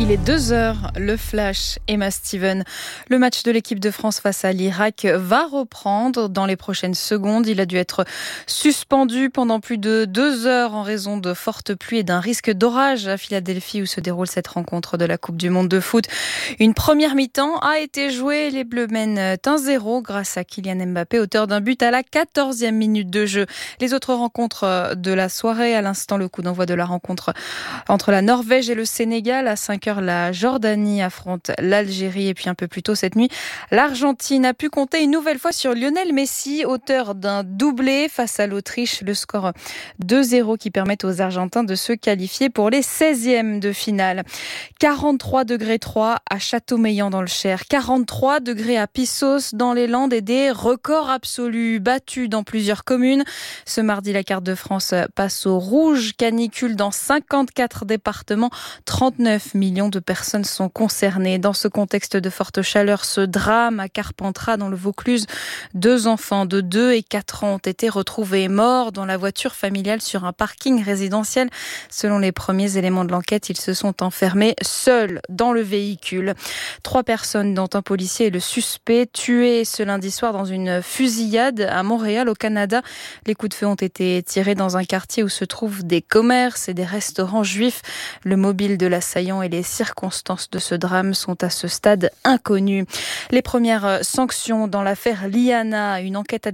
Il est 2h, le flash, Emma Steven. Le match de l'équipe de France face à l'Irak va reprendre dans les prochaines secondes. Il a dû être suspendu pendant plus de 2 heures en raison de fortes pluies et d'un risque d'orage à Philadelphie où se déroule cette rencontre de la Coupe du Monde de foot. Une première mi-temps a été jouée. Les Bleus mènent 1-0 grâce à Kylian Mbappé, auteur d'un but à la 14e minute de jeu. Les autres rencontres de la soirée, à l'instant le coup d'envoi de la rencontre entre la Norvège et le Sénégal. À 5h, la Jordanie affronte l'Algérie et puis un peu plus tôt cette nuit, l'Argentine a pu compter une nouvelle fois sur Lionel Messi, auteur d'un doublé face à l'Autriche. Le score 2-0 qui permet aux Argentins de se qualifier pour les 16e de finale. 43,3 degrés à Châteaumeillan dans le Cher, 43 degrés à Pissos dans les Landes et des records absolus battus dans plusieurs communes. Ce mardi, la carte de France passe au rouge. Canicule dans 54 départements, 39 millions de personnes sont concernées. Dans ce contexte de forte chaleur, ce drame à Carpentras dans le Vaucluse, 2 enfants de 2 et 4 ans ont été retrouvés morts dans la voiture familiale sur un parking résidentiel. Selon les premiers éléments de l'enquête, ils se sont enfermés seuls dans le véhicule. 3 personnes, dont un policier et le suspect, tués ce lundi soir dans une fusillade à Montréal, au Canada. Les coups de feu ont été tirés dans un quartier où se trouvent des commerces et des restaurants juifs. Le mobile de l'assaillant et les circonstances de ce drame sont à ce stade inconnues. Les premières sanctions dans l'affaire Liana, une enquête